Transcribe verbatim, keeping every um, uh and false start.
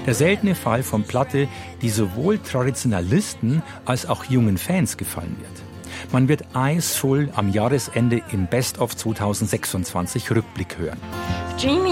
Der seltene Fall von Platte, die sowohl Traditionalisten als auch jungen Fans gefallen wird. Man wird Eyes Full am Jahresende im Best of zwanzig sechsundzwanzig Rückblick hören.